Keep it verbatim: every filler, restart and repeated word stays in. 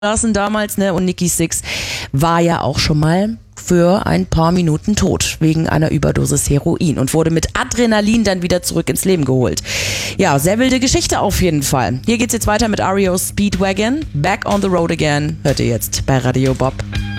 lassen damals, ne? Und Nikki Sixx war ja auch schon mal für ein paar Minuten tot wegen einer Überdosis Heroin und wurde mit Adrenalin dann wieder zurück ins Leben geholt. Ja, sehr wilde Geschichte auf jeden Fall. Hier geht's jetzt weiter mit R E O Speedwagon. Back on the Road Again hört ihr jetzt bei Radio Bob.